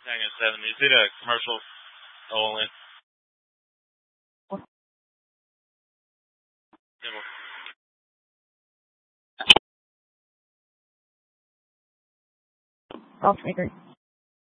Tango 7. You see the commercials only. Off maker.